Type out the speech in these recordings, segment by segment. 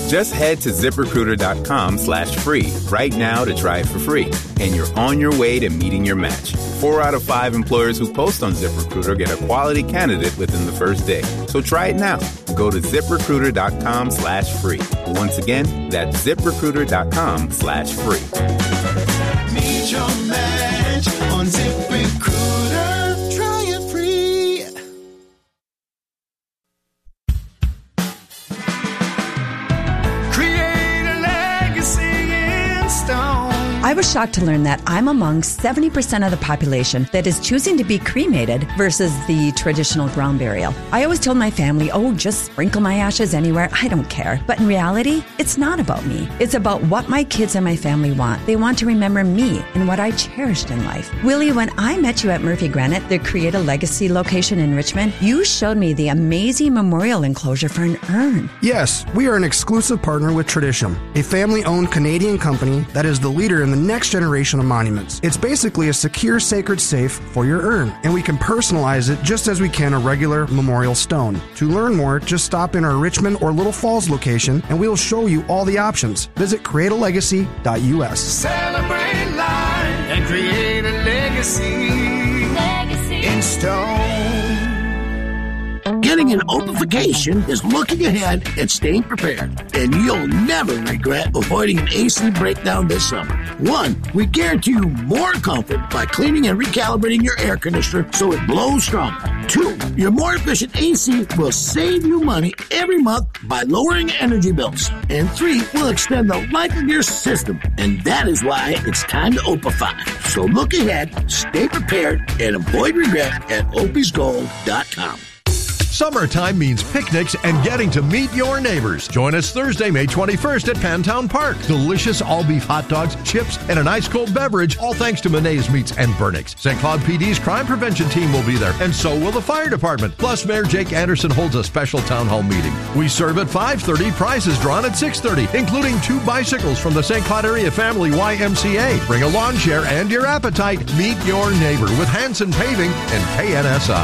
Just head to ZipRecruiter.com/free right now to try it for free. And you're on your way to meeting your match. 4 out of 5 employers who post on ZipRecruiter get a quality candidate within the first day. So try it now. Go to ZipRecruiter.com/free. Once again, that's ZipRecruiter.com/free. Meet your match on ZipRecruiter. Try it free. Create a legacy in stone. I was shocked to learn that I'm among 70% of the population that is choosing to be cremated versus the traditional ground burial. I always told my family, oh, just sprinkle my ashes anywhere. I don't care. But in reality, it's not about me. It's about what my kids and my family want. They want to remember me and what I cherished in life. Willie, when I met you at Murphy Granite, the Create a Legacy location in Richmond, you showed me the amazing memorial enclosure for an urn. Yes, we are an exclusive partner with Tradition, a family-owned Canadian company that is the leader in the next generation of monuments. It's basically a secure, sacred safe for your urn, and we can personalize it just as we can a regular memorial stone. To learn more, just stop in our Richmond or Little Falls location, and we'll show you all the options. Visit createalegacy.us. Celebrate life and create a legacy in stone. Getting an Opification is looking ahead and staying prepared, and you'll never regret avoiding an AC breakdown this summer. 1, we guarantee you more comfort by cleaning and recalibrating your air conditioner so it blows stronger. 2, your more efficient AC will save you money every month by lowering energy bills. And 3, will extend the life of your system, and that is why it's time to Opify. So look ahead, stay prepared, and avoid regret at opisgold.com. Summertime means picnics and getting to meet your neighbors. Join us Thursday, May 21st at Pantown Park. Delicious all-beef hot dogs, chips, and an ice-cold beverage, all thanks to Monet's Meats and Burnix. St. Cloud PD's crime prevention team will be there, and so will the fire department. Plus, Mayor Jake Anderson holds a special town hall meeting. We serve at 5:30, prizes drawn at 6:30, including 2 bicycles from the St. Cloud Area Family YMCA. Bring a lawn chair and your appetite. Meet your neighbor with Hanson Paving and KNSI.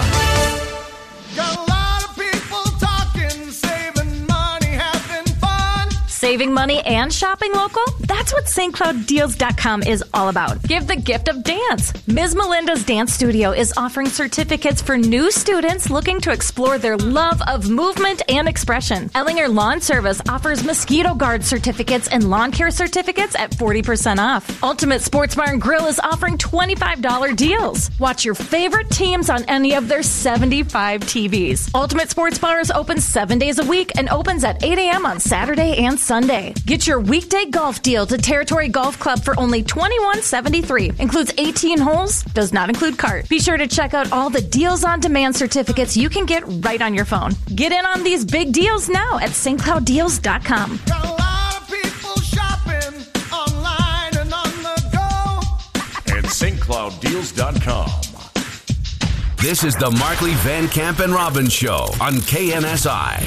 Saving money and shopping local? That's what stclouddeals.com is all about. Give the gift of dance. Ms. Melinda's Dance Studio is offering certificates for new students looking to explore their love of movement and expression. Ellinger Lawn Service offers mosquito guard certificates and lawn care certificates at 40% off. Ultimate Sports Bar and Grill is offering $25 deals. Watch your favorite teams on any of their 75 TVs. Ultimate Sports Bar is open 7 days a week and opens at 8 a.m. on Saturday and Sunday. Get your weekday golf deal to Territory Golf Club for only $21.73. Includes 18 holes, does not include cart. Be sure to check out all the Deals on Demand certificates you can get right on your phone. Get in on these big deals now at stclouddeals.com. Got a lot of people shopping online and on the go at stclouddeals.com. This is the Markley, Van Camp, and Robbins Show on KNSI.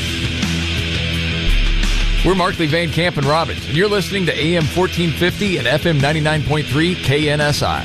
We're Markley, Van Camp, and Robbins, and you're listening to AM 1450 and FM 99.3 KNSI.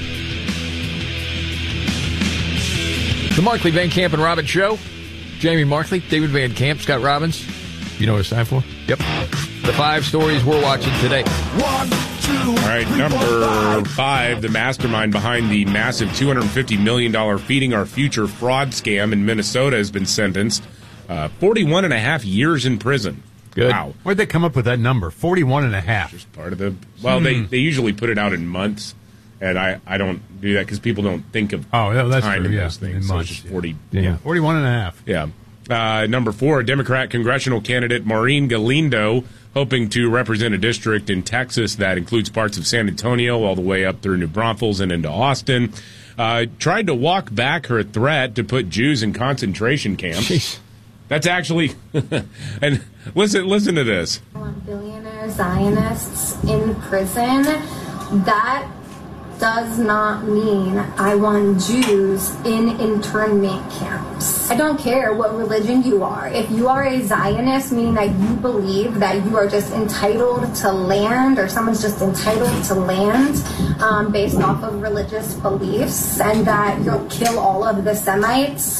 The Markley, Van Camp, and Robbins Show. Jamie Markley, David Van Camp, Scott Robbins. You know what it's time for? Yep. The 5 stories we're watching today. 1, 2, All right, number 5, the mastermind behind the massive $250 million Feeding Our Future fraud scam in Minnesota has been sentenced 41 and a half years in prison. Good. Wow. Where'd they come up with that number? 41 and a half. Just part of the... Well, they usually put it out in months, and I don't do that because people don't think of that's time true, in yeah. those things. In So months, it's just 40... Yeah, 41 and a half. Yeah. Number 4, Democrat congressional candidate Maureen Galindo, hoping to represent a district in Texas that includes parts of San Antonio all the way up through New Braunfels and into Austin, tried to walk back her threat to put Jews in concentration camps. Jeez. That's actually... and listen to this. Billionaire Zionists in prison. That does not mean I want Jews in internment camps. I don't care what religion you are. If you are a Zionist, meaning that you believe that you are just entitled to land, or someone's just entitled to land based off of religious beliefs, and that you'll kill all of the Semites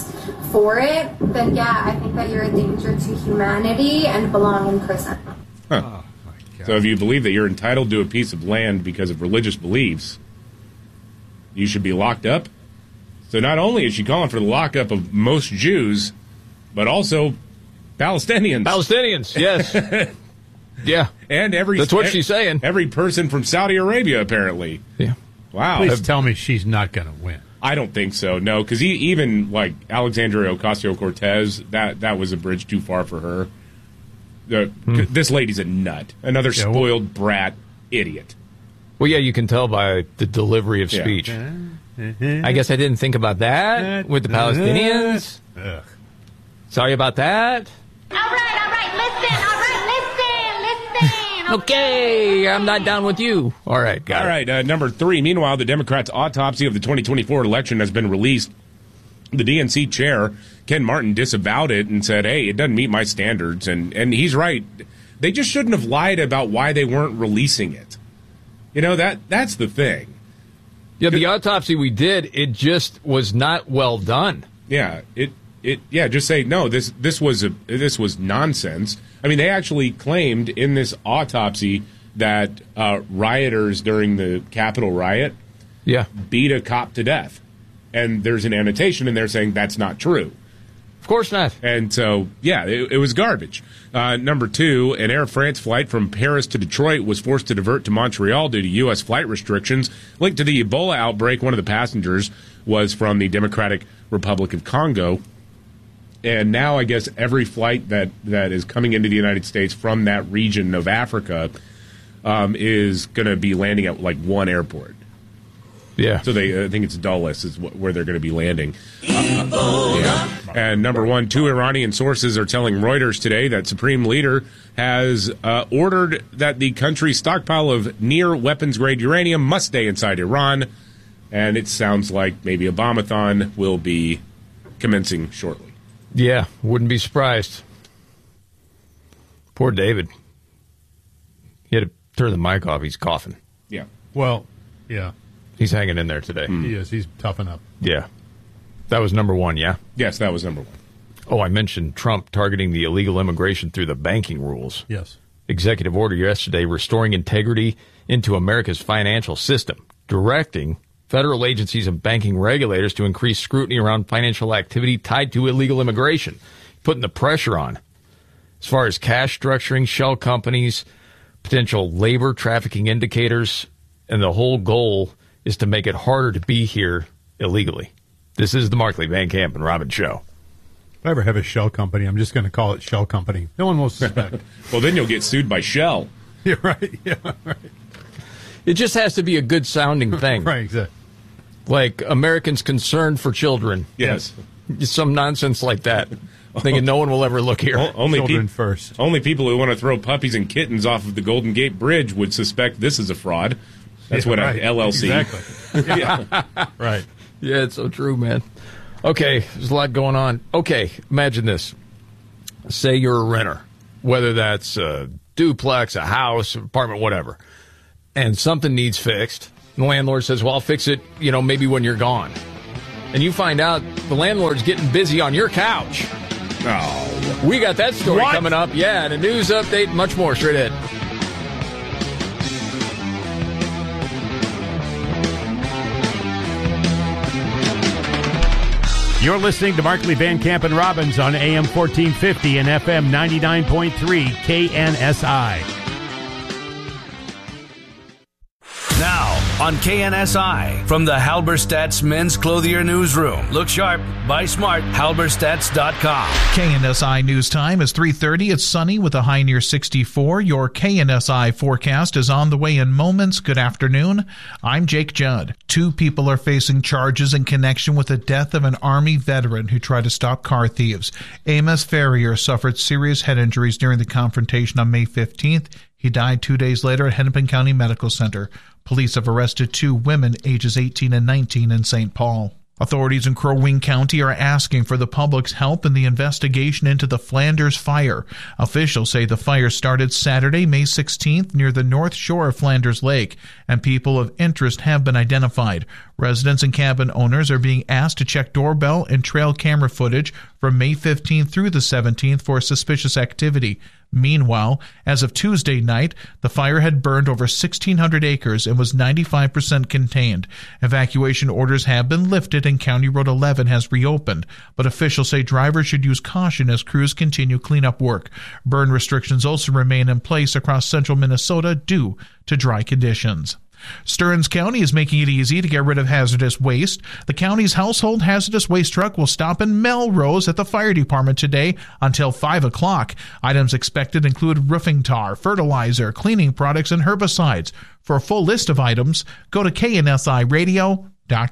for it, then yeah, I think that you're a danger to humanity and belong in prison. Huh. So if you believe that you're entitled to a piece of land because of religious beliefs, you should be locked up? So not only is she calling for the lockup of most Jews, but also Palestinians. Palestinians, yes. Yeah. And that's what she's saying. Every person from Saudi Arabia, apparently. Yeah. Wow. Please tell me she's not going to win. I don't think so, no, because even like Alexandria Ocasio-Cortez, that was a bridge too far for her. This lady's a nut. Another spoiled brat idiot. Well, yeah, you can tell by the delivery of speech. I guess I didn't think about that with the Palestinians. Sorry about that. All right, listen. Okay, I'm not down with you. All right, got it. All right, number 3. Meanwhile, the Democrats' autopsy of the 2024 election has been released. The DNC chair, Ken Martin, disavowed it and said, hey, it doesn't meet my standards. And he's right. They just shouldn't have lied about why they weren't releasing it. You know, that's the thing. Yeah, the autopsy we did, it just was not well done. Yeah, just say, no, this was nonsense. I mean, they actually claimed in this autopsy that rioters during the Capitol riot beat a cop to death. And there's an annotation in there saying that's not true. Of course not. And so, yeah, it was garbage. Number 2, an Air France flight from Paris to Detroit was forced to divert to Montreal due to U.S. flight restrictions. Linked to the Ebola outbreak, one of the passengers was from the Democratic Republic of Congo. And now I guess every flight that is coming into the United States from that region of Africa is going to be landing at like one airport. Yeah. So I think it's Dulles is where they're going to be landing. Yeah. And number 1, 2 Iranian sources are telling Reuters today that Supreme Leader has ordered that the country's stockpile of near weapons-grade uranium must stay inside Iran. And it sounds like maybe a bombathon will be commencing shortly. Yeah, wouldn't be surprised. Poor David. He had to turn the mic off. He's coughing. Yeah. Well, yeah. He's hanging in there today. He is. He's toughen up. Yeah. That was number 1, yeah? Yes, that was number 1. Oh, I mentioned Trump targeting the illegal immigration through the banking rules. Yes. Executive order yesterday restoring integrity into America's financial system, directing federal agencies and banking regulators to increase scrutiny around financial activity tied to illegal immigration, putting the pressure on. As far as cash structuring, shell companies, potential labor trafficking indicators, and the whole goal is to make it harder to be here illegally. This is the Markley, Van Camp, and Robin Show. If I ever have a shell company, I'm just going to call it Shell Company. No one will suspect. Well, then you'll get sued by Shell. You're right. Yeah, right. It just has to be a good-sounding thing. Right, exactly. Like Americans Concerned for Children. Yes. Some nonsense like that. Thinking no one will ever look here. Children first. Only people who want to throw puppies and kittens off of the Golden Gate Bridge would suspect this is a fraud. That's what right. an LLC. Exactly. Yeah. Right. Yeah, it's so true, man. Okay, there's a lot going on. Okay, imagine this. Say you're a renter, whether that's a duplex, a house, apartment, whatever, and something needs fixed. The landlord says, well, I'll fix it, maybe when you're gone. And you find out the landlord's getting busy on your couch. Oh. We got that story coming up. Yeah, and a news update, much more straight ahead. You're listening to Markley, Van Camp, and Robbins on AM 1450 and FM 99.3 KNSI. Now on KNSI from the Halberstadt's Men's Clothier Newsroom. Look sharp, buy smart, halberstadts.com. KNSI News Time is 3:30. It's sunny with a high near 64. Your KNSI forecast is on the way in moments. Good afternoon. I'm Jake Judd. 2 people are facing charges in connection with the death of an Army veteran who tried to stop car thieves. Amos Ferrier suffered serious head injuries during the confrontation on May 15th. He died 2 days later at Hennepin County Medical Center. Police have arrested 2 women ages 18 and 19 in St. Paul. Authorities in Crow Wing County are asking for the public's help in the investigation into the Flanders fire. Officials say the fire started Saturday, May 16th, near the north shore of Flanders Lake, and people of interest have been identified. Residents and cabin owners are being asked to check doorbell and trail camera footage from May 15th through the 17th for suspicious activity. Meanwhile, as of Tuesday night, the fire had burned over 1,600 acres and was 95% contained. Evacuation orders have been lifted and County Road 11 has reopened, but officials say drivers should use caution as crews continue cleanup work. Burn restrictions also remain in place across central Minnesota due to dry conditions. Stearns County is making it easy to get rid of hazardous waste. The county's household hazardous waste truck will stop in Melrose at the fire department today until 5 o'clock. Items expected include roofing tar, fertilizer, cleaning products, and herbicides. For a full list of items, go to KNSIRadio.com.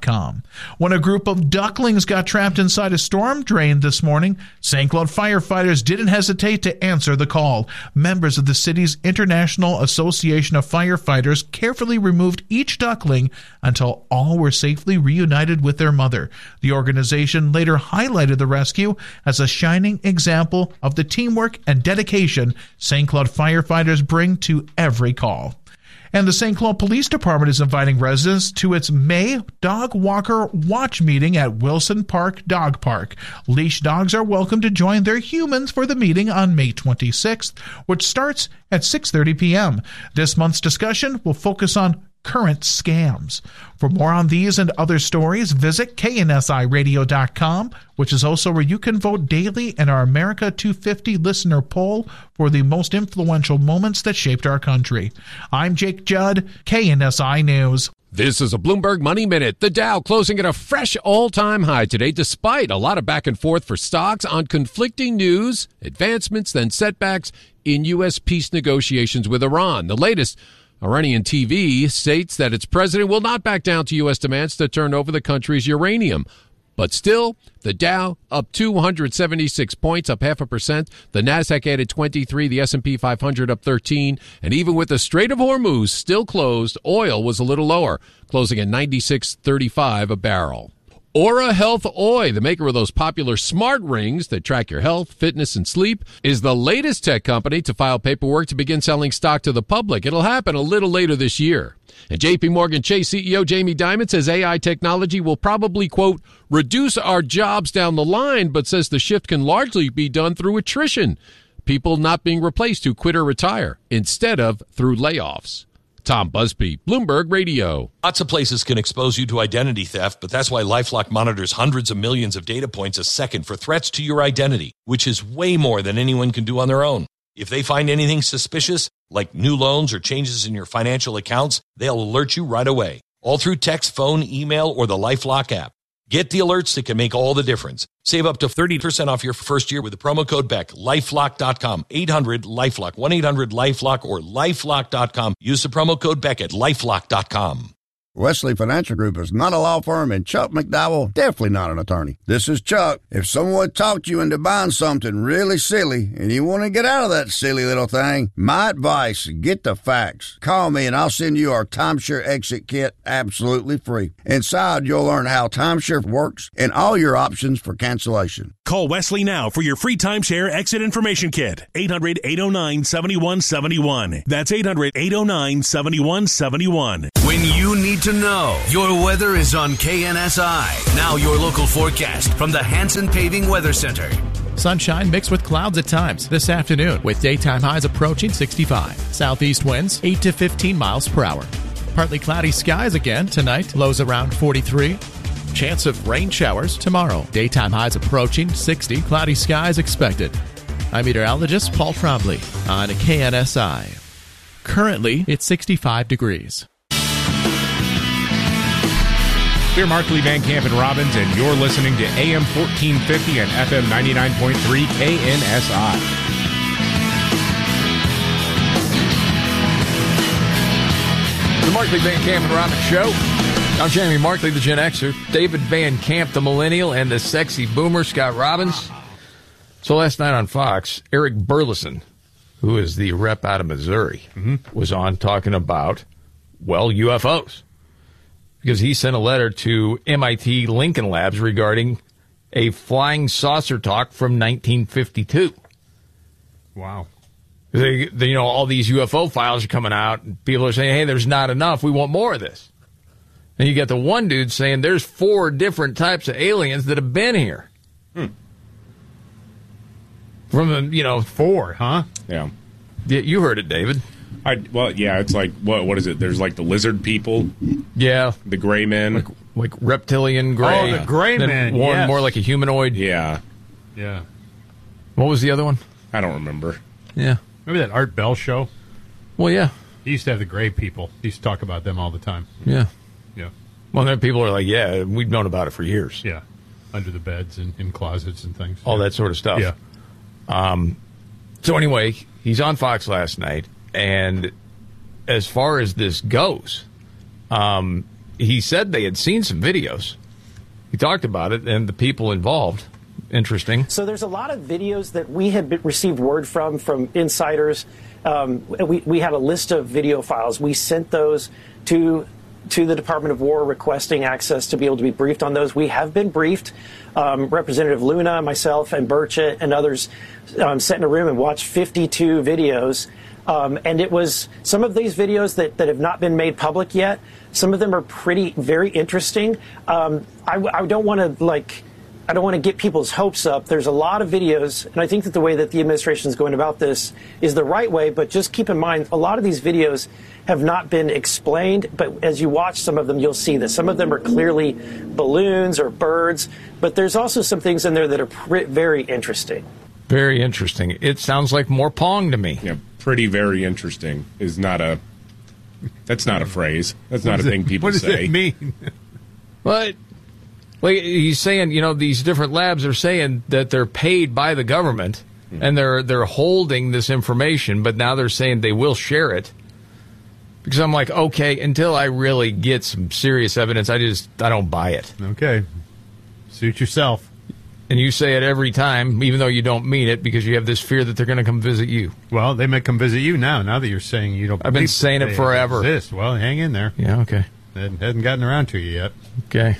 When a group of ducklings got trapped inside a storm drain this morning, St. Cloud firefighters didn't hesitate to answer the call. Members of the city's International Association of Firefighters carefully removed each duckling until all were safely reunited with their mother. The organization later highlighted the rescue as a shining example of the teamwork and dedication St. Cloud firefighters bring to every call. And the St. Cloud Police Department is inviting residents to its May Dog Walker Watch meeting at Wilson Park Dog Park. Leash dogs are welcome to join their humans for the meeting on May 26th, which starts at 6:30 p.m. This month's discussion will focus on current scams. For more on these and other stories, visit KNSIRadio.com, which is also where you can vote daily in our America 250 listener poll for the most influential moments that shaped our country. I'm Jake Judd, KNSI News. This is a Bloomberg Money Minute. The Dow closing at a fresh all-time high today, despite a lot of back and forth for stocks on conflicting news, advancements, then setbacks in U.S. peace negotiations with Iran. The latest, Iranian TV states that its president will not back down to U.S. demands to turn over the country's uranium. But still, the Dow up 276 points, up 0.5%. The Nasdaq added 23, the S&P 500 up 13. And even with the Strait of Hormuz still closed, oil was a little lower, closing at $96.35 a barrel. Aura Health Oi, the maker of those popular smart rings that track your health, fitness, and sleep, is the latest tech company to file paperwork to begin selling stock to the public. It'll happen a little later this year. And JP Morgan Chase CEO Jamie Dimon says AI technology will probably, quote, reduce our jobs down the line, but says the shift can largely be done through attrition. People not being replaced who quit or retire, instead of through layoffs. Tom Busby, Bloomberg Radio. Lots of places can expose you to identity theft, but that's why LifeLock monitors hundreds of millions of data points a second for threats to your identity, which is way more than anyone can do on their own. If they find anything suspicious, like new loans or changes in your financial accounts, they'll alert you right away, all through text, phone, email, or the LifeLock app. Get the alerts that can make all the difference. Save up to 30% off your first year with the promo code BECK. LifeLock.com. 800-LifeLock. 1-800-LifeLock or LifeLock.com. Use the promo code BECK at LifeLock.com. Wesley Financial Group is not a law firm, and Chuck McDowell definitely not an attorney. This is Chuck. If someone talked you into buying something really silly and you want to get out of that silly little thing, my advice, get the facts. Call me and I'll send you our timeshare exit kit absolutely free. Inside, you'll learn how timeshare works and all your options for cancellation. Call Wesley now for your free timeshare exit information kit. 800-809-7171. That's 800-809-7171. When you need to know, your weather is on KNSI. Now your local forecast from the Hanson Paving Weather Center. Sunshine mixed with clouds at times this afternoon, with daytime highs approaching 65. Southeast winds 8 to 15 miles per hour. Partly cloudy skies again tonight, lows around 43. Chance of rain showers tomorrow. Daytime highs approaching 60. Cloudy skies expected. I'm meteorologist Paul Trombley on KNSI. Currently, it's 65 degrees. We're Markley, Van Camp, and Robbins, and you're listening to AM 1450 and FM 99.3 KNSI. The Markley, Van Camp, and Robbins Show. I'm Jamie Markley, the Gen Xer, David Van Camp, the Millennial, and the sexy boomer, Scott Robbins. So last night on Fox, Eric Burleson, who is the rep out of Missouri, was on talking about, well, UFOs. because he sent a letter to MIT Lincoln Labs regarding a flying saucer talk from 1952. Wow. They, all these UFO files are coming out, and people are saying, hey, there's not enough. We want more of this. And you get the one dude saying there's 4 different types of aliens that have been here. From the, 4, huh? Yeah. You heard it, David. It's like, what is it? There's like the lizard people. Yeah. The gray men. Like reptilian gray. Oh, the gray men, One yes. more like a humanoid. Yeah. Yeah. What was the other one? I don't remember. Yeah. Remember that Art Bell show? Well, yeah. He used to have the gray people. He used to talk about them all the time. Yeah. Yeah. Well, then people are like, yeah, we've known about it for years. Yeah. Under the beds and in closets and things. All that sort of stuff. Yeah. So anyway, he's on Fox last night, and as far as this goes, he said they had seen some videos. He talked about it and the people involved. Interesting. So there's a lot of videos that we had received word from insiders. We had a list of video files. We sent those to the Department of War requesting access to be able to be briefed on those. We have been briefed. Representative Luna, myself, and Burchett and others sat in a room and watched 52 videos. And it was some of these videos that have not been made public yet. Some of them are very interesting. I don't want to get people's hopes up. There's a lot of videos, and I think that the way that the administration is going about this is the right way, but just keep in mind, a lot of these videos have not been explained, but as you watch some of them, you'll see this. Some of them are clearly balloons or birds, but there's also some things in there that are very interesting. Very interesting. It sounds like more Pong to me. Yeah, very interesting is not a... That's not a phrase. That's not a thing people say. What does it mean? But... Well, he's saying, these different labs are saying that they're paid by the government and they're holding this information, but now they're saying they will share it. Because I'm like, okay, until I really get some serious evidence, I don't buy it. Okay. Suit yourself. And you say it every time, even though you don't mean it, because you have this fear that they're going to come visit you. Well, they may come visit you now that you're saying you don't I've been saying it forever. Exist. Well, hang in there. Yeah, okay. It hasn't gotten around to you yet. Okay.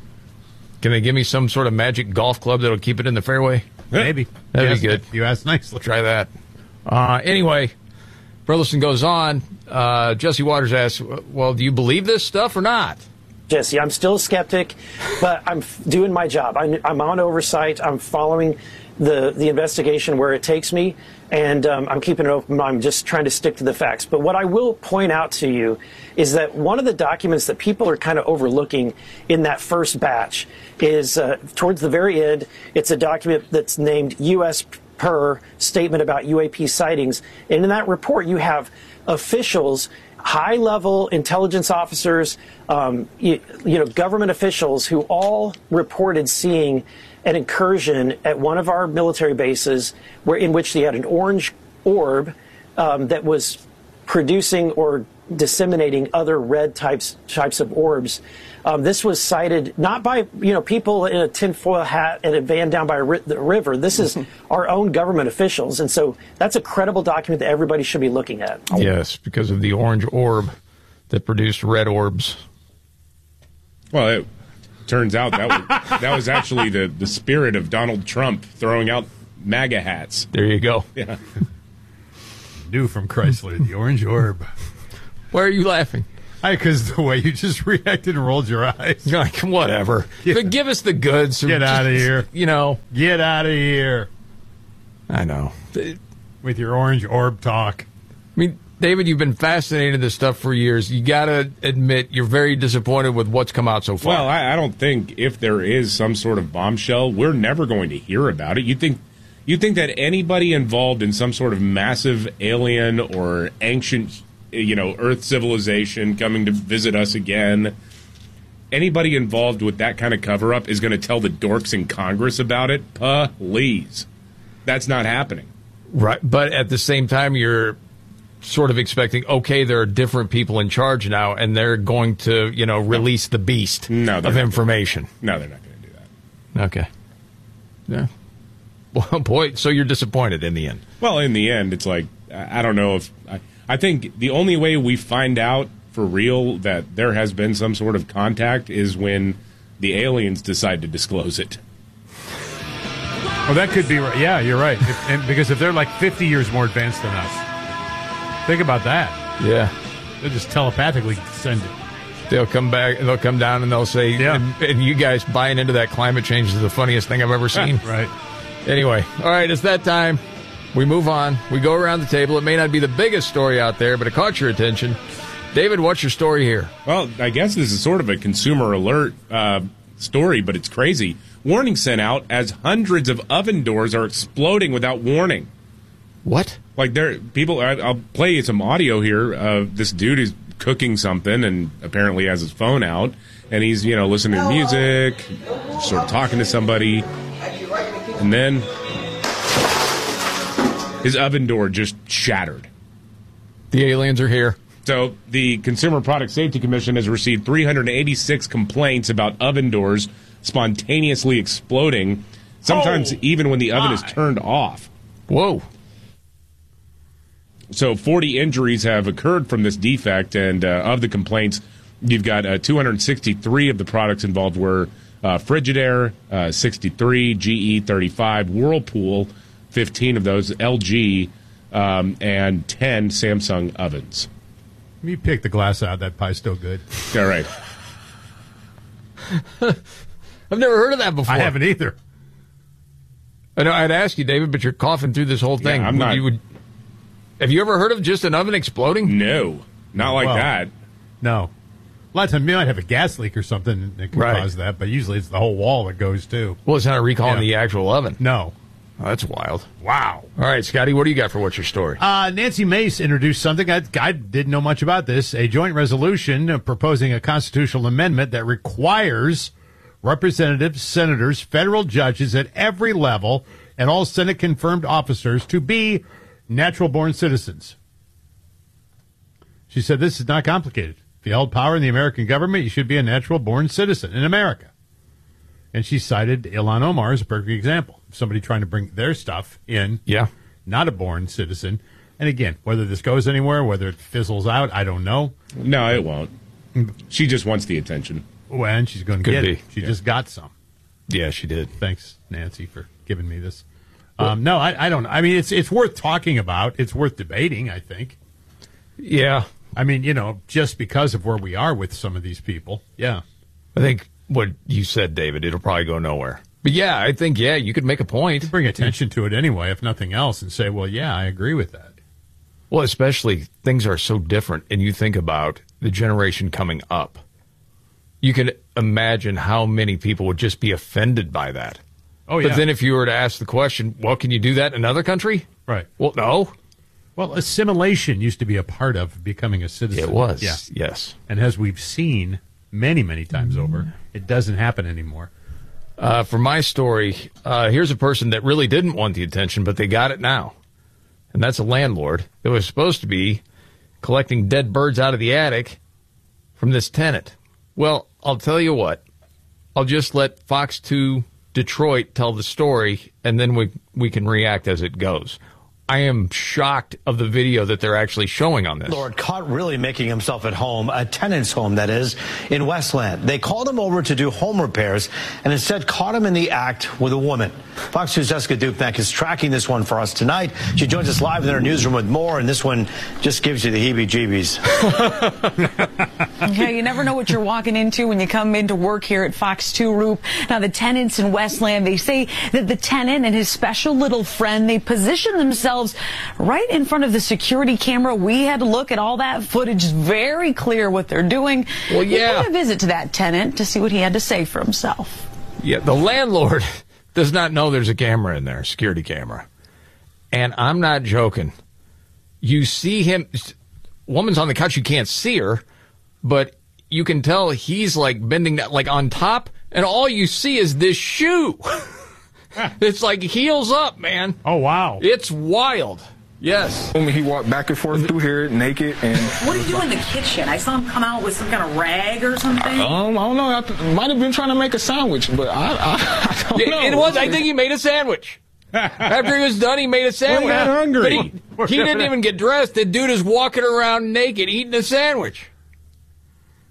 Can they give me some sort of magic golf club that'll keep it in the fairway? Maybe. That'd be good. You asked nicely. Try that. Anyway, Burleson goes on. Jesse Waters asks, well, do you believe this stuff or not? Jesse, I'm still a skeptic, but I'm doing my job. I'm on oversight. I'm following the investigation where it takes me, and I'm keeping it open. I'm just trying to stick to the facts. But what I will point out to you is that one of the documents that people are kind of overlooking in that first batch is towards the very end. It's a document that's named U.S. Per Statement about UAP Sightings. And in that report, you have officials, high-level intelligence officers, government officials who all reported seeing an incursion at one of our military bases in which they had an orange orb that was producing or disseminating other red types of orbs. This was cited not by people in a tinfoil hat and a van down by the river. This is our own government officials, and so that's a credible document that everybody should be looking at. Yes, because of the orange orb that produced red orbs. Well, it turns out that was actually the spirit of Donald Trump throwing out MAGA hats. There you go. Yeah. New from Chrysler, the orange orb. Why are you laughing? Because the way you just reacted and rolled your eyes. You're like, whatever. But give us the goods. Get out of here. Get out of here. I know. With your orange orb talk. I mean, David, you've been fascinated with this stuff for years. You got to admit you're very disappointed with what's come out so far. Well, I don't think if there is some sort of bombshell, we're never going to hear about it. You think that anybody involved in some sort of massive alien or ancient Earth civilization coming to visit us again, anybody involved with that kind of cover-up is going to tell the dorks in Congress about it? Please. That's not happening. Right, but at the same time, you're sort of expecting, okay, there are different people in charge now, and they're going to, release the beast of information. No, they're not going to do that. Okay. Yeah. Well, boy, so you're disappointed in the end. Well, in the end, it's like, I don't know if... I think the only way we find out for real that there has been some sort of contact is when the aliens decide to disclose it. Oh, that could be right. Yeah, you're right. Because if they're like 50 years more advanced than us, think about that. Yeah. They'll just telepathically send it. They'll come back, they'll come down, and they'll say, and you guys buying into that climate change is the funniest thing I've ever seen. Right. Anyway, all right, it's that time. We move on. We go around the table. It may not be the biggest story out there, but it caught your attention. David, what's your story here? Well, I guess this is sort of a consumer alert story, but it's crazy. Warning sent out as hundreds of oven doors are exploding without warning. What? Like I'll play you some audio here. This dude is cooking something and apparently has his phone out, and he's listening to music, sort of talking to somebody, and then his oven door just shattered. The aliens are here. So the Consumer Product Safety Commission has received 386 complaints about oven doors spontaneously exploding, sometimes even when the oven is turned off. Whoa. So 40 injuries have occurred from this defect, and of the complaints, you've got 263 of the products involved were Frigidaire, 63, GE, 35, Whirlpool, 15 of those, LG, and 10 Samsung ovens. You pick the glass out. That pie's still good. All right. I've never heard of that before. I haven't either. I know I'd ask you, David, but you're coughing through this whole thing. Yeah, I'm not. Have you ever heard of just an oven exploding? No, not like that. No. A lot of times you might have a gas leak or something that can cause that, but usually it's the whole wall that goes too. Well, it's not recalling the actual oven. No. Oh, that's wild. Wow. All right, Scotty, what do you got for What's Your Story? Nancy Mace introduced something. I didn't know much about this. A joint resolution proposing a constitutional amendment that requires representatives, senators, federal judges at every level, and all Senate-confirmed officers to be natural-born citizens. She said this is not complicated. If you held power in the American government, you should be a natural-born citizen in America. And she cited Ilhan Omar as a perfect example. Somebody trying to bring their stuff in, not a born citizen. And again, whether this goes anywhere, whether it fizzles out, I don't know. No, it won't. She just wants the attention. Well, and she's going to get it. She just got some. Yeah, she did. Thanks, Nancy, for giving me this. No, I don't. I mean, it's worth talking about. It's worth debating, I think. Yeah. I mean, just because of where we are with some of these people. Yeah. I think what you said, David, it'll probably go nowhere. But yeah, I think, you could make a point. Bring attention to it anyway, if nothing else, and say, well, yeah, I agree with that. Well, especially things are so different, and you think about the generation coming up. You can imagine how many people would just be offended by that. Oh, yeah. But then if you were to ask the question, well, can you do that in another country? Right. Well, no. Well, assimilation used to be a part of becoming a citizen. It was, yeah. Yes. And as we've seen many, many times over, it doesn't happen anymore. For my story, here's a person that really didn't want the attention, but they got it now. And that's a landlord that was supposed to be collecting dead birds out of the attic from this tenant. Well, I'll tell you what. I'll just let Fox 2 Detroit tell the story, and then we can react as it goes. I am shocked of the video that they're actually showing on this. Lord caught really making himself at home, a tenant's home, that is, in Westland. They called him over to do home repairs and instead caught him in the act with a woman. Fox 2's Jessica Dupnack is tracking this one for us tonight. She joins us live in our newsroom with more, and this one just gives you the heebie-jeebies. Yeah, you never know what you're walking into when you come into work here at Fox 2, Roop. Now, the tenants in Westland, they say that the tenant and his special little friend, they position themselves right in front of the security camera. We had to look at all that footage. Very clear what they're doing. Well, yeah. We paid a visit to that tenant to see what he had to say for himself. Yeah, the landlord does not know there's a camera in there, security camera. And I'm not joking. You see him, woman's on the couch, you can't see her, but you can tell he's like bending that, like on top, and all you see is this shoe. It's like heels up, man. Oh, wow. It's wild. Yes. He walked back and forth through here naked. And What did you do in the kitchen? I saw him come out with some kind of rag or something. I don't know. I might have been trying to make a sandwich, but I don't know. It was. I think he made a sandwich. After he was done, he made a sandwich. Well, he got hungry. But he didn't even get dressed. The dude is walking around naked eating a sandwich.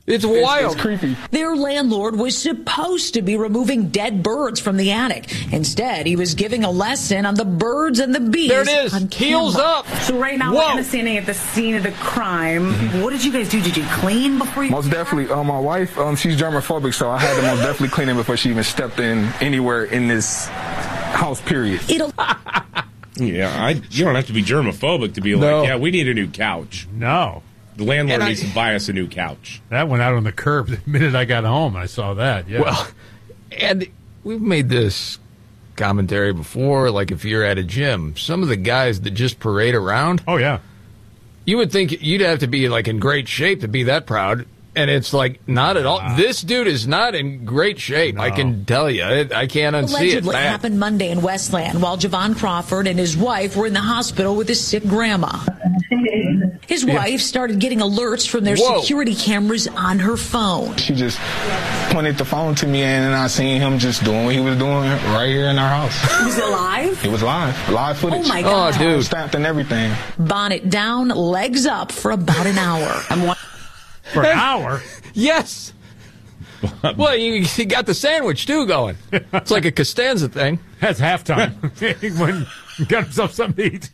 It's wild. It's creepy. Their landlord was supposed to be removing dead birds from the attic. Instead, he was giving a lesson on the birds and the bees. There it is. On Heels camera. up. So right now, we're kind of standing at the scene of the crime. What did you guys do? Did you clean before you? Most definitely. My wife, she's germophobic, so I had to most definitely clean it before she even stepped in anywhere in this house, period. Yeah, you don't have to be germophobic to be like, yeah, we need a new couch. No. The landlord needs to buy us a new couch. That went out on the curb the minute I got home. I saw that, yeah. Well, and we've made this commentary before, like if you're at a gym, some of the guys that just parade around. Oh, yeah. You would think you'd have to be like in great shape to be that proud. And it's like, not at all. This dude is not in great shape. No. I can tell you. I can't unsee Allegedly it. happened Monday in Westland while Javon Crawford and his wife were in the hospital with his sick grandma. His wife started getting alerts from their security cameras on her phone. She just pointed the phone to me, and then I seen him just doing what he was doing right here in our house. Was it live? It was live. Live footage. Oh, my God. Oh, dude. Stamped and everything. Bonnet down, legs up for about an hour. For an hour? Yes. Well, you got the sandwich, too, going. It's like a Costanza thing. That's halftime. When he got himself something to eat.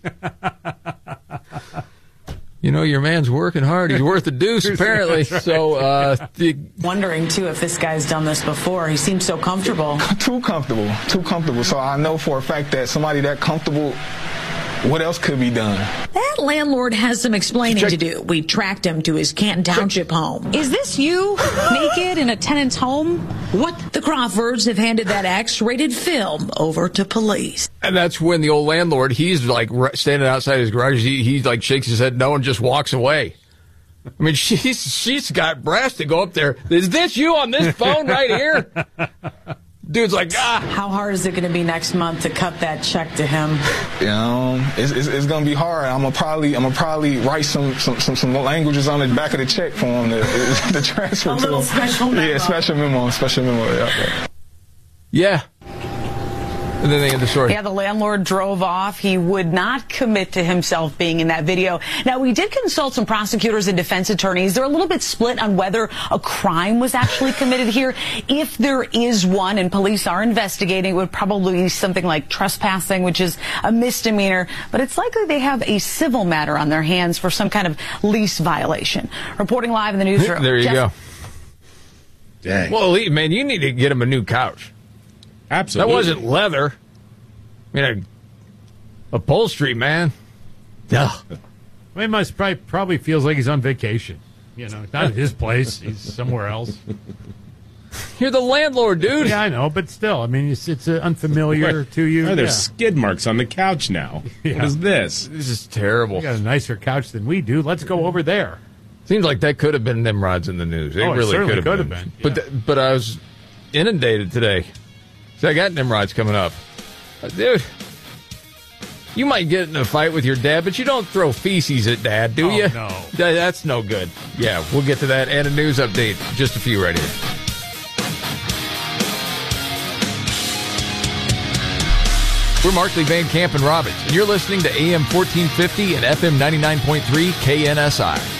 You know, your man's working hard. He's worth a deuce, apparently. Right. So, Wondering, too, if this guy's done this before. He seems so comfortable. Too comfortable. So I know for a fact that somebody that comfortable, what else could be done? That landlord has some explaining to do. We tracked him to his Canton Township home. Is this you naked in a tenant's home? What? The Crawfords have handed that X-rated film over to police. and that's when the old landlord, he's like standing outside his garage. He like shakes his head no and just walks away. I mean, she's got brass to go up there. Is this you on this phone right here? Dude's like, How hard is it going to be next month to cut that check to him? It's going to be hard. I'm gonna probably write some languages on the back of the check for him to transfer a to little him. special memo. Yeah, special memo. yeah. And then they end the story. Yeah, the landlord drove off. He would not commit to himself being in that video. Now, we did consult some prosecutors and defense attorneys. They're a little bit split on whether a crime was actually committed here. If there is one, and police are investigating, it would probably be something like trespassing, which is a misdemeanor. But it's likely they have a civil matter on their hands for some kind of lease violation. Reporting live in the newsroom. There you go. Dang. Well, man, you need to get him a new couch. Absolutely. That wasn't leather. I mean, upholstery, man. Yeah. He must probably feels like he's on vacation. You know, not at his place. He's somewhere else. You're the landlord, dude. Yeah, I know, but still, I mean, it's unfamiliar to you. Oh, there's skid marks on the couch now. Yeah. What is this? This is terrible. You got a nicer couch than we do. Let's go over there. Seems like that could have been Nimrod's in the news. It really could have been. Yeah. But I was inundated today. So I got Nimrod's coming up. Dude, you might get in a fight with your dad, but you don't throw feces at dad, do you? No. That's no good. Yeah, we'll get to that and a news update. Just a few right here. We're Markley, Van Camp, and Robbins, and you're listening to AM 1450 and FM 99.3 KNSI.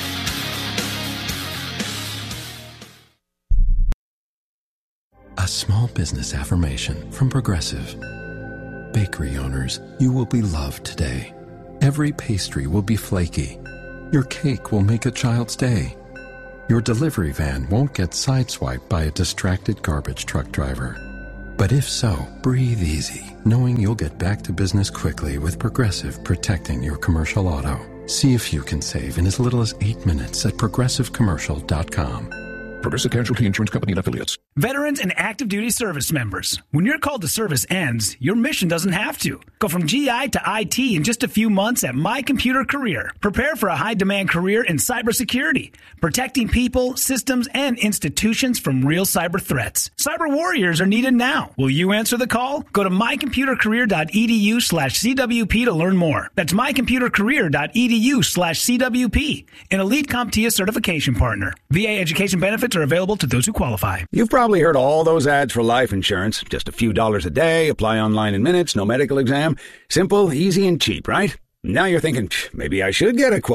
A small business affirmation from Progressive. Bakery owners, you will be loved today. Every pastry will be flaky. Your cake will make a child's day. Your delivery van won't get sideswiped by a distracted garbage truck driver. But if so, breathe easy, knowing you'll get back to business quickly with Progressive protecting your commercial auto. See if you can save in as little as 8 minutes at progressivecommercial.com. Progressive Casualty Insurance Company and Affiliates. Veterans and active duty service members, when your call to service ends, your mission doesn't have to. Go from GI to IT in just a few months at My Computer Career. Prepare for a high-demand career in cybersecurity, protecting people, systems, and institutions from real cyber threats. Cyber warriors are needed now. Will you answer the call? Go to mycomputercareer.edu/CWP to learn more. That's mycomputercareer.edu/CWP, an elite CompTIA certification partner. VA education benefits are available to those who qualify. You've probably heard all those ads for life insurance. Just a few dollars a day, apply online in minutes, no medical exam. Simple, easy, and cheap, right? Now you're thinking, maybe I should get a quote.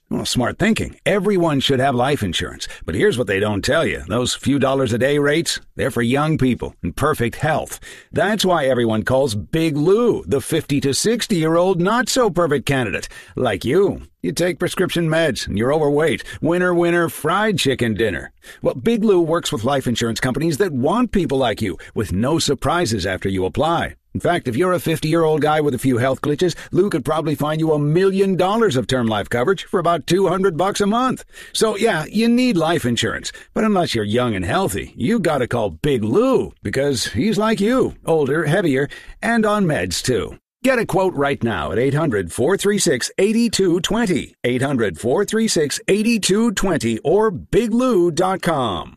Well, smart thinking. Everyone should have life insurance. But here's what they don't tell you. Those few dollars a day rates, they're for young people in perfect health. That's why everyone calls Big Lou the 50 to 60-year-old not-so-perfect candidate. Like you. You take prescription meds and you're overweight. Winner, winner, fried chicken dinner. Well, Big Lou works with life insurance companies that want people like you with no surprises after you apply. In fact, if you're a 50-year-old guy with a few health glitches, Lou could probably find you $1 million of term life coverage for about $200 a month. So, yeah, you need life insurance. But unless you're young and healthy, you gotta call Big Lou because he's like you, older, heavier, and on meds, too. Get a quote right now at 800-436-8220, 800-436-8220, or biglou.com.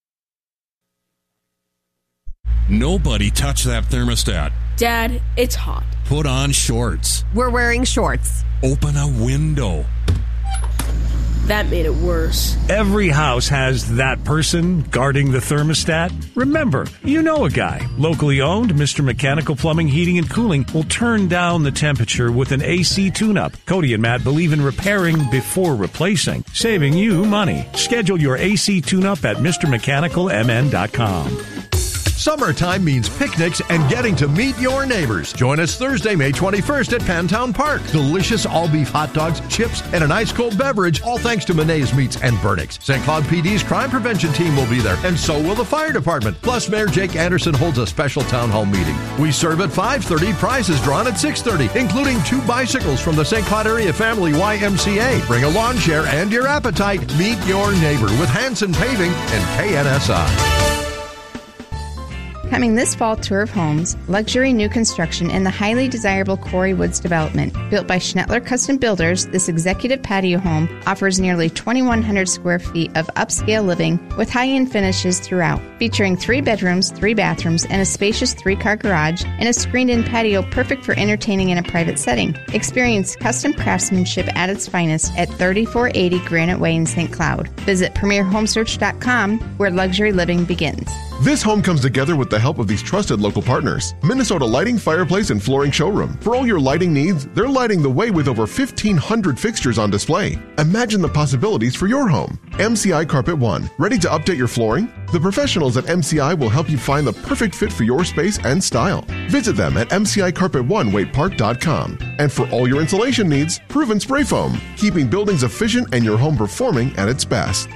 Nobody touch that thermostat. Dad, it's hot. Put on shorts. We're wearing shorts. Open a window. That made it worse. Every house has that person guarding the thermostat. Remember, you know a guy. Locally owned, Mr. Mechanical Plumbing, Heating, and Cooling will turn down the temperature with an AC tune-up. Cody and Matt believe in repairing before replacing, saving you money. Schedule your AC tune-up at MrMechanicalMN.com. Summertime means picnics and getting to meet your neighbors. Join us Thursday, May 21st at Pantown Park. Delicious all-beef hot dogs, chips, and an ice-cold beverage, all thanks to Monet's Meats and Vernix. St. Cloud PD's crime prevention team will be there, and so will the fire department. Plus, Mayor Jake Anderson holds a special town hall meeting. We serve at 5:30, prizes drawn at 6:30, including 2 bicycles from the St. Cloud Area Family YMCA. Bring a lawn chair and your appetite. Meet your neighbor with Hanson Paving and KNSI. Coming this fall, Tour of Homes, luxury new construction in the highly desirable Quarry Woods development. Built by Schnettler Custom Builders, this executive patio home offers nearly 2,100 square feet of upscale living with high-end finishes throughout. Featuring 3 bedrooms, 3 bathrooms, and a spacious 3-car garage, and a screened-in patio perfect for entertaining in a private setting. Experience custom craftsmanship at its finest at 3480 Granite Way in St. Cloud. Visit PremierHomesearch.com, where luxury living begins. This home comes together with the help of these trusted local partners. Minnesota Lighting, Fireplace, and Flooring Showroom. For all your lighting needs, they're lighting the way with over 1,500 fixtures on display. Imagine the possibilities for your home. MCI Carpet One. Ready to update your flooring? The professionals at MCI will help you find the perfect fit for your space and style. Visit them at MCICarpetOne.com. And for all your insulation needs, Proven Spray Foam. Keeping buildings efficient and your home performing at its best.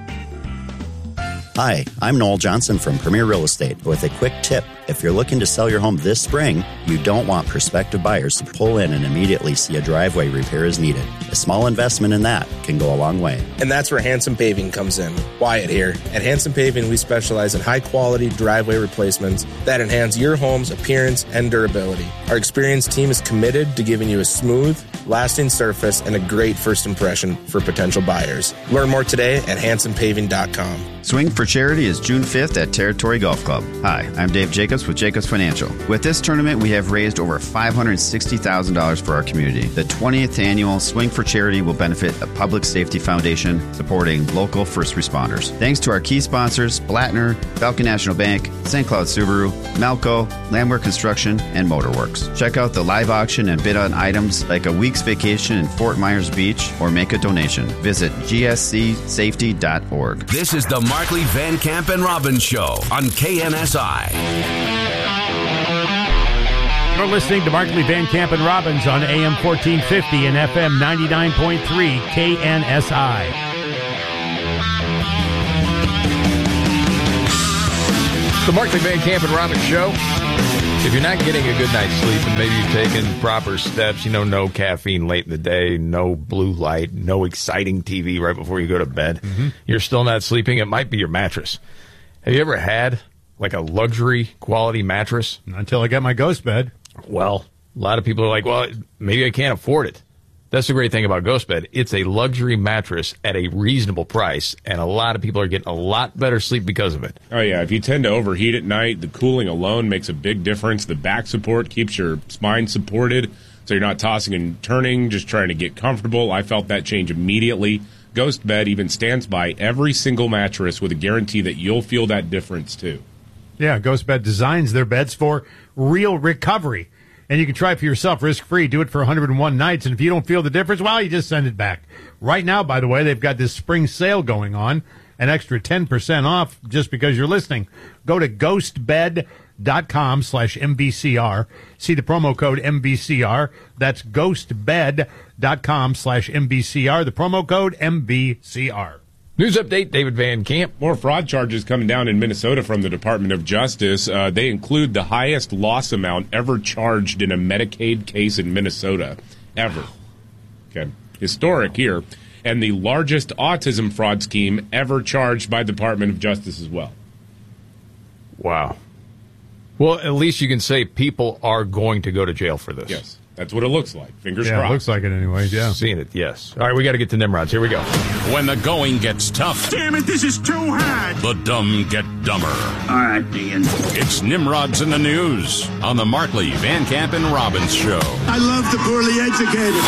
Hi, I'm Noel Johnson from Premier Real Estate with a quick tip. If you're looking to sell your home this spring, you don't want prospective buyers to pull in and immediately see a driveway repair is needed. A small investment in that can go a long way. And that's where Hanson Paving comes in. Wyatt here. At Hanson Paving, we specialize in high-quality driveway replacements that enhance your home's appearance and durability. Our experienced team is committed to giving you a smooth, lasting surface and a great first impression for potential buyers. Learn more today at hansonpaving.com. Swing for Charity is June 5th at Territory Golf Club. Hi, I'm Dave Jacobs with Jacobs Financial. With this tournament, we have raised over $560,000 for our community. The 20th annual Swing for Charity will benefit the Public Safety Foundation, supporting local first responders. Thanks to our key sponsors, Blattner, Falcon National Bank, St. Cloud Subaru, Malco, Landwehr Construction, and Motorworks. Check out the live auction and bid on items like a week's vacation in Fort Myers Beach or make a donation. Visit gscsafety.org. This is the Markley, Van Camp, and Robbins Show on KNSI. You're listening to Markley, Van Camp, and Robbins on AM 1450 and FM 99.3 KNSI. The Markley, Van Camp, and Robbins Show. If you're not getting a good night's sleep and maybe you've taken proper steps, no caffeine late in the day, no blue light, no exciting TV right before you go to bed, you're still not sleeping, it might be your mattress. Have you ever had like a luxury quality mattress? Not until I got my ghost bed. Well, a lot of people are like, well, maybe I can't afford it. That's the great thing about Ghost Bed. It's a luxury mattress at a reasonable price, and a lot of people are getting a lot better sleep because of it. Oh, yeah. If you tend to overheat at night, the cooling alone makes a big difference. The back support keeps your spine supported, so you're not tossing and turning, just trying to get comfortable. I felt that change immediately. Ghost Bed even stands by every single mattress with a guarantee that you'll feel that difference, too. Yeah, Ghost Bed designs their beds for real recovery. And you can try it for yourself risk-free. Do it for 101 nights. And if you don't feel the difference, well, you just send it back. Right now, by the way, they've got this spring sale going on. An extra 10% off just because you're listening. Go to ghostbed.com/MBCR. See the promo code MBCR. That's ghostbed.com/MBCR. The promo code MBCR. News update, David Van Camp. More fraud charges coming down in Minnesota from the Department of Justice. They include the highest loss amount ever charged in a Medicaid case in Minnesota, ever. Okay, historic here. And the largest autism fraud scheme ever charged by the Department of Justice as well. Wow. Well, at least you can say people are going to go to jail for this. Yes, that's what it looks like. Fingers crossed. Yeah, it looks like it anyways, yeah. Seeing it, yes. All right, we got to get to Nimrods. Here we go. When the going gets tough. Damn it, this is too hard. The dumb get dumber. All right, Ian. It's Nimrods in the News on the Markley, Van Camp, and Robbins Show. I love the poorly educated.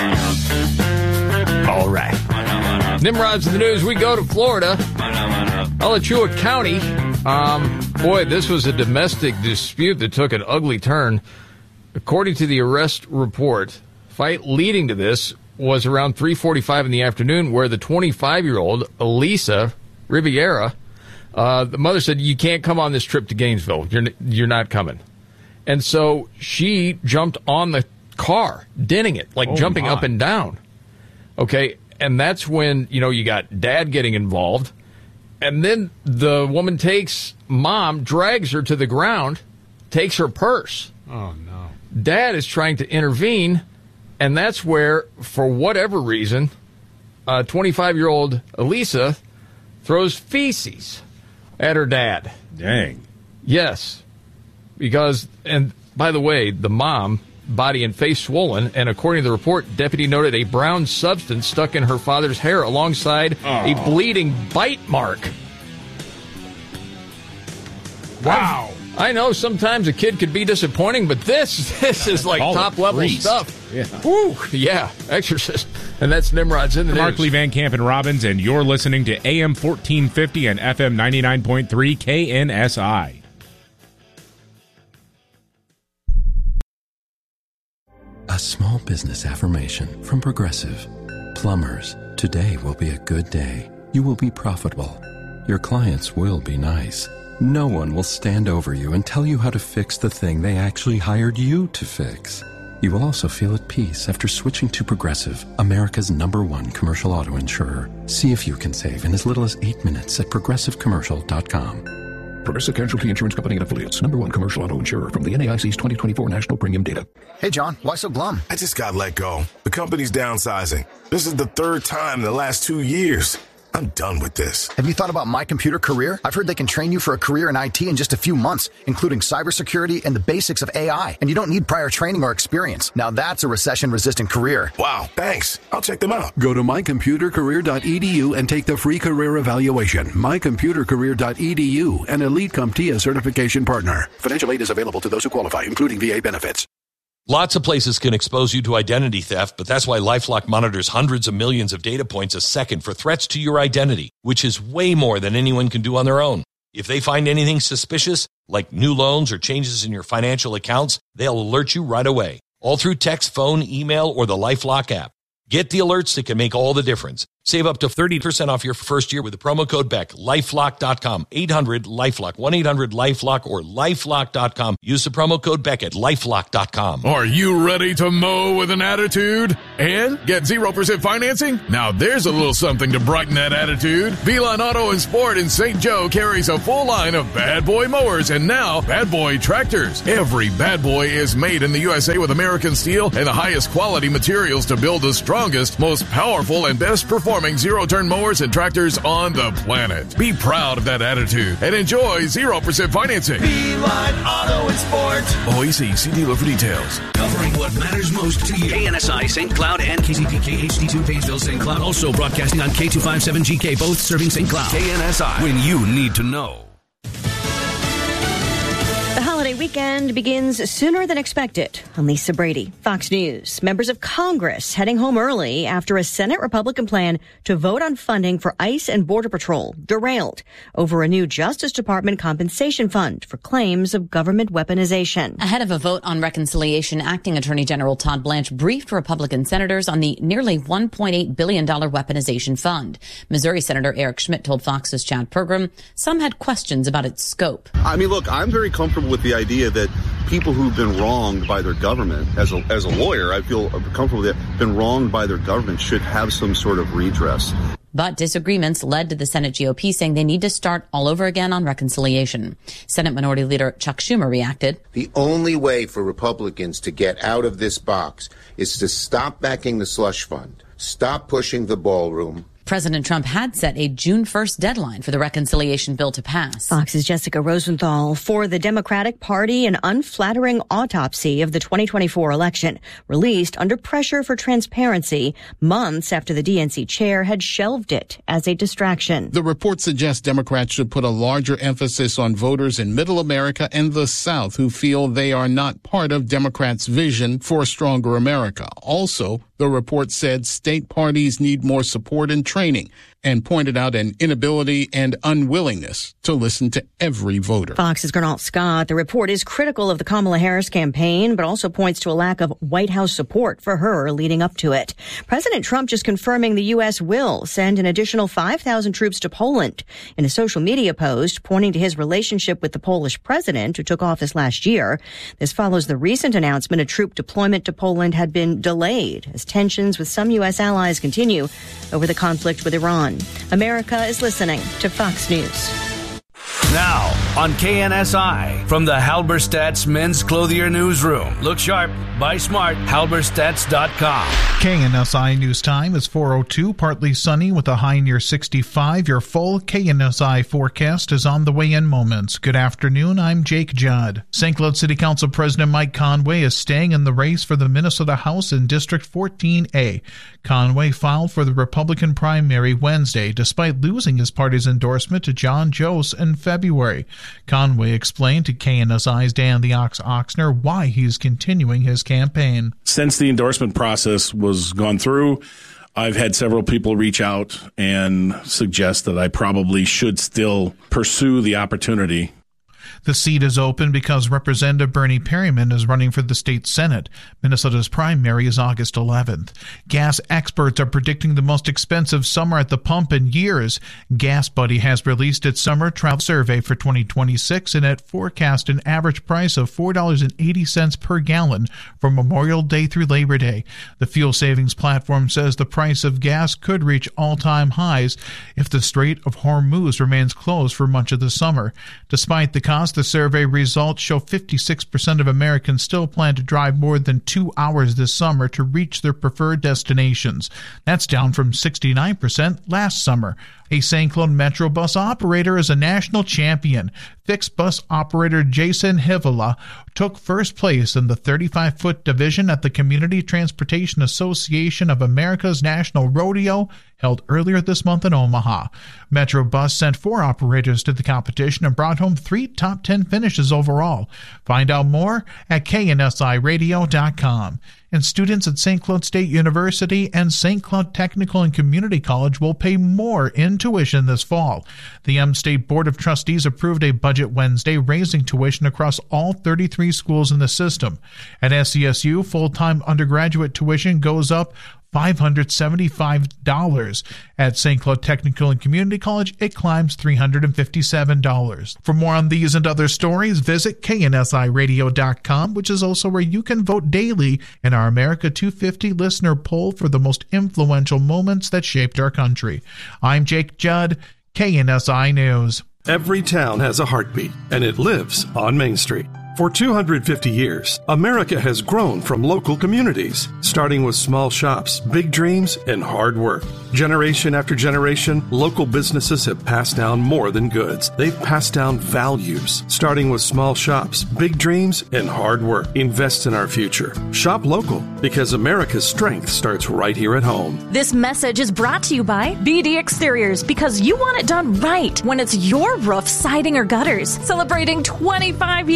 All right. Nimrods in the News. We go to Florida. Alachua County. Boy, this was a domestic dispute that took an ugly turn. According to the arrest report, fight leading to this was around 3:45 in the afternoon, where the 25-year-old Elisa Riviera, the mother said, "You can't come on this trip to Gainesville. You're not coming." And so she jumped on the car, denting it, like jumping up and down. Okay, and that's when, you got dad getting involved. And then the woman takes mom, drags her to the ground, takes her purse. Oh, no. Dad is trying to intervene, and that's where, for whatever reason, 25-year-old Elisa throws feces at her dad. Dang. Yes. Because, and by the way, the mom, body and face swollen, and according to the report, deputy noted a brown substance stuck in her father's hair alongside a bleeding bite mark. Wow. I know sometimes a kid could be disappointing, but this is like top-level stuff. Yeah. Woo, yeah, Exorcist. And that's Nimrod's in the News. Markley, Van Camp, and Robbins, and you're listening to AM 1450 and FM 99.3 KNSI. A small business affirmation from Progressive. Plumbers, today will be a good day. You will be profitable. Your clients will be nice. No one will stand over you and tell you how to fix the thing they actually hired you to fix. You will also feel at peace after switching to Progressive, America's #1 commercial auto insurer. See if you can save in as little as 8 minutes at progressivecommercial.com. Progressive Casualty Insurance Company and Affiliates. #1 commercial auto insurer from the NAIC's 2024 National Premium Data. Hey, John, why so glum? I just got let go. The company's downsizing. This is the third time in the last 2 years. I'm done with this. Have you thought about My Computer Career? I've heard they can train you for a career in IT in just a few months, including cybersecurity and the basics of AI. And you don't need prior training or experience. Now that's a recession-resistant career. Wow, thanks. I'll check them out. Go to mycomputercareer.edu and take the free career evaluation. mycomputercareer.edu, an Elite CompTIA certification partner. Financial aid is available to those who qualify, including VA benefits. Lots of places can expose you to identity theft, but that's why LifeLock monitors hundreds of millions of data points a second for threats to your identity, which is way more than anyone can do on their own. If they find anything suspicious, like new loans or changes in your financial accounts, they'll alert you right away, all through text, phone, email, or the LifeLock app. Get the alerts that can make all the difference. Save up to 30% off your first year with the promo code BECK. LifeLock.com. 800-LifeLock. 1-800-LifeLock or LifeLock.com. Use the promo code BECK at LifeLock.com. Are you ready to mow with an attitude and get 0% financing? Now there's a little something to brighten that attitude. Beeline Auto and Sport in St. Joe carries a full line of Bad Boy mowers and now Bad Boy tractors. Every Bad Boy is made in the USA with American steel and the highest quality materials to build the strongest, most powerful, and best performing zero-turn mowers and tractors on the planet. Be proud of that attitude and enjoy 0% financing. Beeline Auto and Sport. OEC, see dealer for details. Covering what matters most to you. KNSI St. Cloud and KZPK HD2 Painesville St. Cloud. Also broadcasting on K257GK, both serving St. Cloud. KNSI, when you need to know. holiday weekend begins sooner than expected. I'm Lisa Brady, Fox News. Members of Congress heading home early after a Senate Republican plan to vote on funding for ICE and Border Patrol derailed over a new Justice Department compensation fund for claims of government weaponization. Ahead of a vote on reconciliation, Acting Attorney General Todd Blanche briefed Republican senators on the nearly $1.8 billion weaponization fund. Missouri Senator Eric Schmidt told Fox's Chad Pergram some had questions about its scope. I mean, look, I'm very comfortable with the idea that people who've been wronged by their government, as a lawyer, I feel comfortable that been wronged by their government should have some sort of redress. But disagreements led to the Senate GOP saying they need to start all over again on reconciliation. Senate Minority Leader Chuck Schumer reacted. The only way for Republicans to get out of this box is to stop backing the slush fund, stop pushing the ballroom. President Trump had set a June 1st deadline for the reconciliation bill to pass. Fox's Jessica Rosenthal. For the Democratic Party, an unflattering autopsy of the 2024 election, released under pressure for transparency months after the DNC chair had shelved it as a distraction. The report suggests Democrats should put a larger emphasis on voters in Middle America and the South who feel they are not part of Democrats' vision for a stronger America. Also, the report said state parties need more support and training and pointed out an inability and unwillingness to listen to every voter. Fox's Gernal Scott. The report is critical of the Kamala Harris campaign, but also points to a lack of White House support for her leading up to it. President Trump just confirming the U.S. will send an additional 5,000 troops to Poland. In a social media post pointing to his relationship with the Polish president who took office last year, this follows the recent announcement a troop deployment to Poland had been delayed as tensions with some U.S. allies continue over the conflict with Iran. America is listening to Fox News. Now, on KNSI, from the Halberstadt's Men's Clothier Newsroom. Look sharp, buy smart, halberstadts.com. KNSI News Time is 4:02, partly sunny with a high near 65. Your full KNSI forecast is on the way in moments. Good afternoon, I'm Jake Judd. St. Cloud City Council President Mike Conway is staying in the race for the Minnesota House in District 14A. Conway filed for the Republican primary Wednesday, despite losing his party's endorsement to John Jost in February. Conway explained to KNSI's Dan the Ox Oxner why he's continuing his campaign. Since the endorsement process was gone through, I've had several people reach out and suggest that I probably should still pursue the opportunity. The seat is open because Representative Bernie Perryman is running for the state Senate. Minnesota's primary is August 11th. Gas experts are predicting the most expensive summer at the pump in years. Gas Buddy has released its summer travel survey for 2026, and it forecast an average price of $4.80 per gallon from Memorial Day through Labor Day. The fuel savings platform says the price of gas could reach all-time highs if the Strait of Hormuz remains closed for much of the summer. Despite the cost, the survey results show 56% of Americans still plan to drive more than 2 hours this summer to reach their preferred destinations. That's down from 69% last summer. A St. Cloud Metro bus operator is a national champion. Fixed bus operator Jason Hivela took first place in the 35-foot division at the Community Transportation Association of America's National Rodeo held earlier this month in Omaha. Metro Bus sent 4 operators to the competition and brought home 3 top 10 finishes overall. Find out more at KNSIRadio.com. And students at St. Cloud State University and St. Cloud Technical and Community College will pay more in tuition this fall. The M-State Board of Trustees approved a budget Wednesday raising tuition across all 33 schools in the system. At SCSU, full-time undergraduate tuition goes up $575. At St. Cloud Technical and Community College, it climbs $357. For more on these and other stories, visit KNSIRadio.com, which is also where you can vote daily in our America 250 listener poll for the most influential moments that shaped our country. I'm Jake Judd, KNSI News. Every town has a heartbeat, and it lives on Main Street. For 250 years, America has grown from local communities, starting with small shops, big dreams, and hard work. Generation after generation, local businesses have passed down more than goods. They've passed down values, starting with small shops, big dreams, and hard work. Invest in our future. Shop local, because America's strength starts right here at home. This message is brought to you by BD Exteriors, because you want it done right when it's your roof, siding, or gutters. Celebrating 25 years.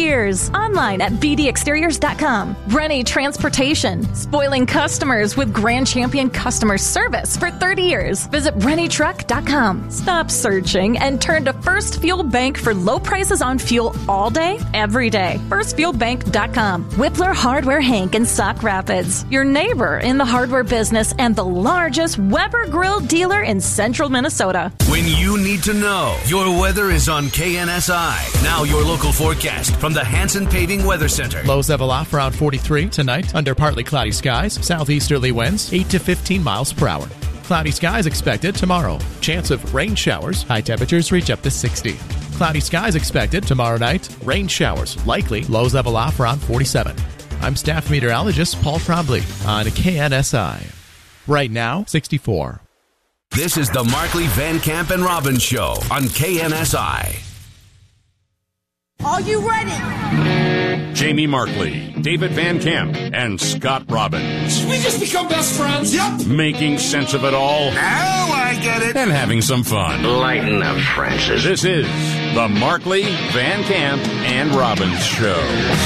Online at bdexteriors.com. Brenny Transportation, spoiling customers with Grand Champion customer service for 30 years. Visit BrennyTruck.com. Stop searching and turn to First Fuel Bank for low prices on fuel all day, every day. FirstFuelBank.com. Whippler Hardware Hank in Sauk Rapids. Your neighbor in the hardware business and the largest Weber Grill dealer in central Minnesota. When you need to know, your weather is on KNSI. Now your local forecast from the Hanson Paving Weather Center. Lows level off around 43 tonight under partly cloudy skies. Southeasterly winds 8 to 15 miles per hour. Cloudy skies expected tomorrow. Chance of rain showers. High temperatures reach up to 60. Cloudy skies expected tomorrow night. Rain showers likely. Lows level off around 47. I'm staff meteorologist Paul Trombley on KNSI. Right now, 64. This is the Markley, Van Camp, and Robbins Show on KNSI. Are you ready? Jamie Markley, David Van Camp, and Scott Robbins. We just become best friends. Yep. Making sense of it all. Now I get it. And having some fun. Lighten up, Francis. This is the Markley, Van Camp, and Robbins Show.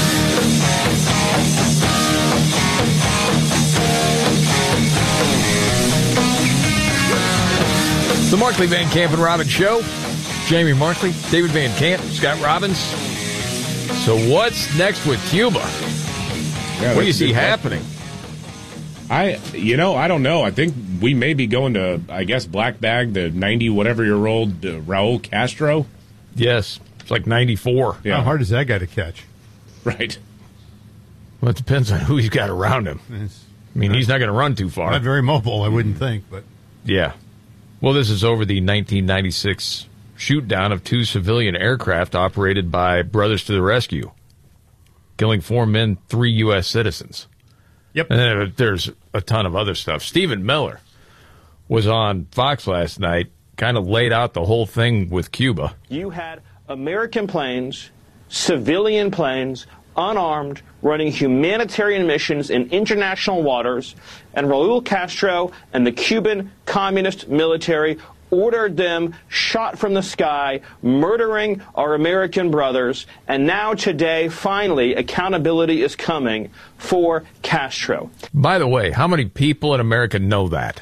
The Markley, Van Camp, and Robbins Show. Jamie Markley, David Van Camp, Scott Robbins. So what's next with Cuba? Yeah, what do you see happening? I don't know. I think we may be going to, I guess, black bag the 90-whatever-year-old Raul Castro. Yes, it's like 94. Yeah. How hard is that guy to catch? Right. Well, it depends on who he's got around him. He's not going to run too far. Not very mobile, I wouldn't think. But yeah. Well, this is over the 1996 shoot-down of 2 civilian aircraft operated by Brothers to the Rescue, killing 4 men, 3 U.S. citizens. Yep. And then there's a ton of other stuff. Stephen Miller was on Fox last night, kind of laid out the whole thing with Cuba. You had American planes, civilian planes, unarmed, running humanitarian missions in international waters, and Raul Castro and the Cuban Communist military ordered them shot from the sky, murdering our American brothers. And now today, finally, accountability is coming for Castro. By the way, how many people in America know that?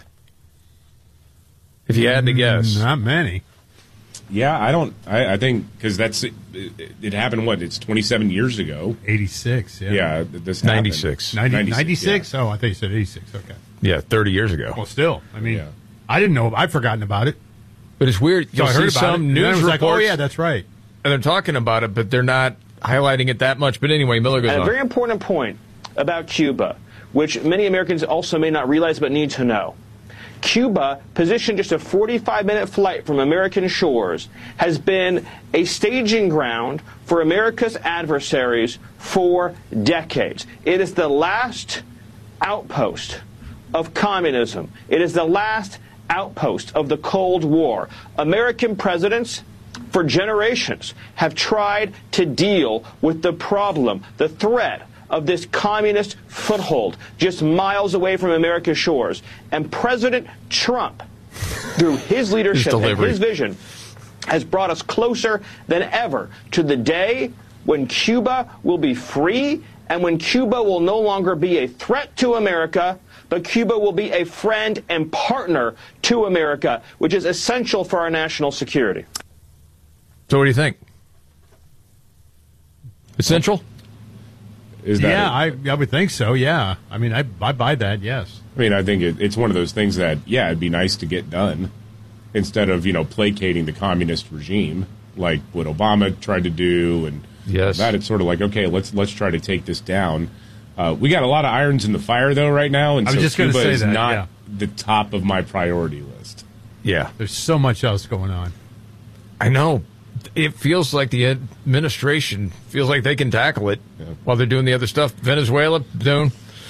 If you had to guess. Not many. Yeah, I think, because it happened, it's 27 years ago. 86, yeah. Yeah, this happened. 96. 96? Yeah. Oh, I thought you said 86, okay. Yeah, 30 years ago. Well, still, I didn't know, I'd forgotten about it. But it's weird. You'll see some news reports. Like, oh, yeah, that's right. And they're talking about it, but they're not highlighting it that much. But anyway, Miller goes on. A very important point about Cuba, which many Americans also may not realize but need to know. Cuba, positioned just a 45-minute flight from American shores, has been a staging ground for America's adversaries for decades. It is the last outpost of communism. It is the last outpost of the Cold War. American presidents for generations have tried to deal with the problem, the threat of this communist foothold just miles away from America's shores. And President Trump, through his leadership and his vision, has brought us closer than ever to the day when Cuba will be free and when Cuba will no longer be a threat to America, but Cuba will be a friend and partner to America, which is essential for our national security. So what do you think? Essential? I would think so, yeah. I buy that, yes. I think it's one of those things that, it'd be nice to get done instead of, placating the communist regime like what Obama tried to do. And that it's sort of like, okay, let's try to take this down. We got a lot of irons in the fire, though, right now, and so Cuba is not the top of my priority list. Yeah. There's so much else going on. I know. It feels like the administration feels like they can tackle it while they're doing the other stuff. Venezuela, doing